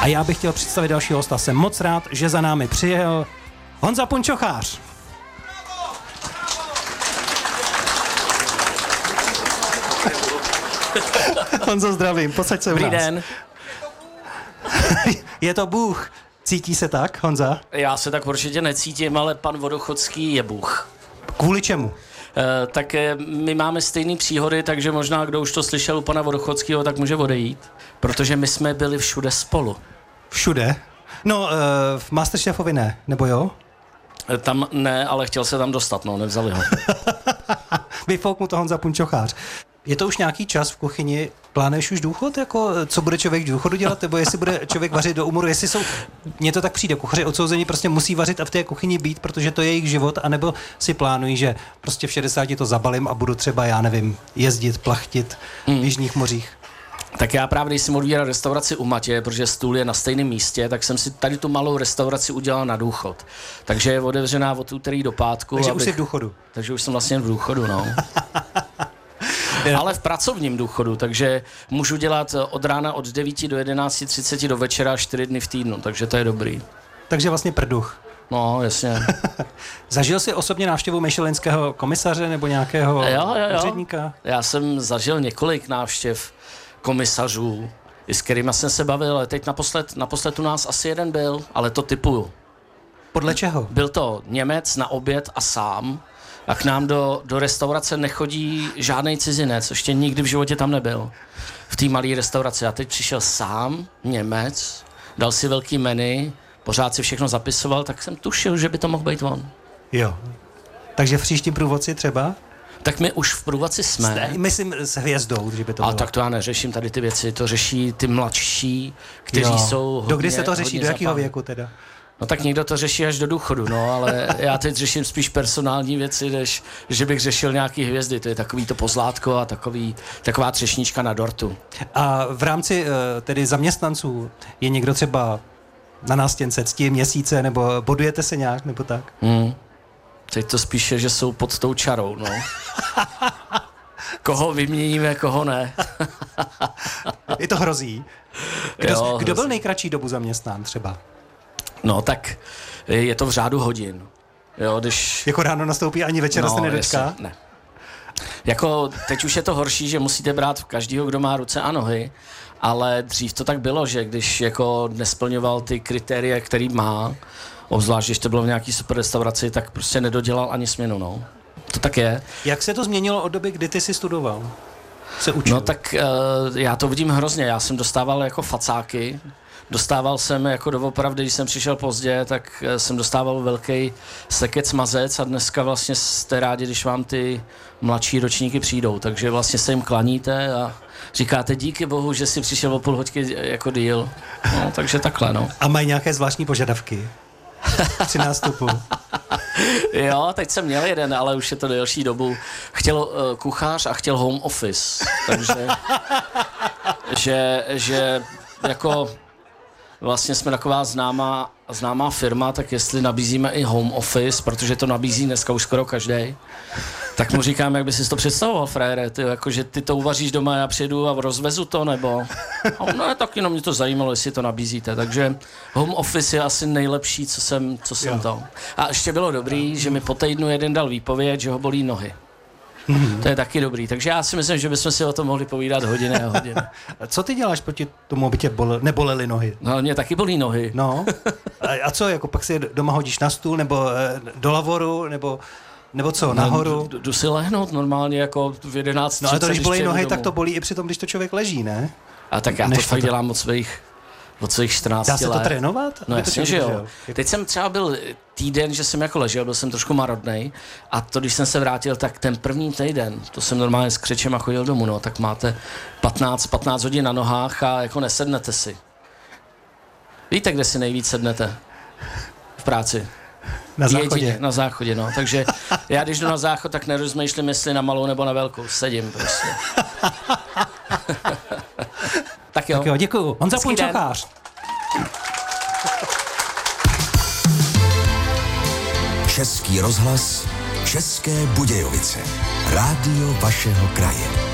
A já bych chtěl představit dalšího hosta. Jsem moc rád, že za námi přijel Honza Punčochář. Honzo, zdravím, posaď se u nás. Dobrý den. Je to Bůh. Cítí se tak, Honza? Já se tak určitě necítím, ale pan Vodochodský je Bůh. Kvůli čemu? Tak my máme stejné příhody, takže možná, kdo už to slyšel u pana Vodochodského, tak může odejít. Protože my jsme byli všude spolu. Všude? No, v Masterchefovi ne, nebo jo? Tam ne, ale chtěl se tam dostat, no, nevzali ho. Vyfouk mu to Honza Punčochář. Je to už nějaký čas v kuchyni? Plánuješ už důchod? Jako, co bude člověk v důchodu dělat? Nebo jestli bude člověk vařit do úmoru? Jestli jsou, mně to tak přijde, kuchaři odsouzení prostě musí vařit a v té kuchyni být, protože to je jejich život, anebo si plánují, že prostě v 60 to zabalím a budu třeba, já nevím, jezdit, plachtit v jižních mořích. Tak já právě, když jsem odvíral restauraci u Matě, protože stůl je na stejném místě, tak jsem si tady tu malou restauraci udělal na důchod. Takže je otevřená od úterý do pátku. Takže už jsi v důchodu. Takže už jsem vlastně v důchodu, no. Ale v pracovním důchodu, takže můžu dělat od rána od 9 do 11:30 do večera 4 dny v týdnu, takže to je dobrý. Takže vlastně prduch. No, jasně. Zažil jsi osobně návštěvu michelinského komisaře nebo nějakého úředníka? Já jsem zažil několik návštěv komisařů, i s kterými jsem se bavil, ale teď naposled u nás asi jeden byl, ale to typuju. Podle čeho? Byl to Němec na oběd a sám. A k nám do restaurace nechodí žádnej cizinec, ještě nikdy v životě tam nebyl. V té malé restauraci. A teď přišel sám, Němec, dal si velký menu, pořád si všechno zapisoval, tak jsem tušil, že by to mohl být on. Jo. Takže v příštím průvodci třeba? Tak my už v průvodci jsme. Myslím s hvězdou, že by to bylo. Ale tak to já neřeším tady ty věci, to řeší ty mladší, kteří jsou hodně. Dokdy se to řeší, do jakého věku teda? No tak někdo to řeší až do důchodu, no, ale já teď řeším spíš personální věci, než že bych řešil nějaký hvězdy. To je takový to pozlátko a taková třešnička na dortu. A v rámci tedy zaměstnanců je někdo třeba na nástěnce cti měsíce, nebo bodujete se nějak, nebo tak? Teď to spíše, že jsou pod tou čarou, no. Koho vyměníme, koho ne. Je to hrozí. Kdo byl nejkratší dobu zaměstnán třeba? No tak je to v řádu hodin. Jo, když... Jako ráno nastoupí, ani večera se nedočká? Ne. Jako teď už je to horší, že musíte brát každýho, kdo má ruce a nohy, ale dřív to tak bylo, že když jako nesplňoval ty kritéria, který má, obzvlášť, když to bylo v nějaký super restauraci, tak prostě nedodělal ani směnu, no. To tak je. Jak se to změnilo od doby, kdy ty jsi studoval? Se učil? No tak já to vidím hrozně. Já jsem dostával jako facáky. Dostával jsem jako doopravdy, když jsem přišel pozdě, tak jsem dostával velký sekec mazec a dneska vlastně jste rádi, když vám ty mladší ročníky přijdou. Takže vlastně se jim klaníte a říkáte díky bohu, že si přišel o půl hoďky jako díl. No, takže takhle, no. A mají nějaké zvláštní požadavky při nástupu? Jo, teď jsem měl jeden, ale už je to delší dobu. Chtěl kuchař a chtěl home office. Takže že jako vlastně jsme taková známá firma, tak jestli nabízíme i home office, protože to nabízí dneska už skoro každý, tak mu říkám, jak by si to představoval, frajere, že ty to uvaříš doma, já přijedu a rozvezu to, nebo... No, tak jenom mě to zajímalo, jestli to nabízíte, takže home office je asi nejlepší, co jsem to. A ještě bylo dobrý, že mi po týdnu jeden dal výpověď, že ho bolí nohy. To je taky dobrý, takže já si myslím, že bychom si o tom mohli povídat hodiny a hodiny. Co ty děláš proti tomu, aby tě nebolely nohy? No, mě taky bolí nohy. No, a co, jako pak si doma hodíš na stůl, nebo do lavoru, nebo co, nahoru? Jdu si lehnout normálně jako v 11:30. No ale to, když bolí nohy, domů. Tak to bolí i při tom, když to člověk leží, ne? A tak já to fakt dělám od svých 14 let. Dá se to trénovat? No jasně, že jo. Teď jsem třeba byl týden, že jsem jako ležel, byl jsem trošku marodnej a to, když jsem se vrátil, tak ten první týden, to jsem normálně s křečem a chodil domů, no, tak máte 15 hodin na nohách a jako nesednete si. Víte, kde si nejvíc sednete? V práci. Na záchodě. Na záchodě, no. Takže já, když jdu na záchod, tak nerozmýšlím, jestli na malou nebo na velkou. Sedím prostě. Tak jo, děkuju. Honza Punčochář. Český rozhlas, České Budějovice. Rádio vašeho kraje.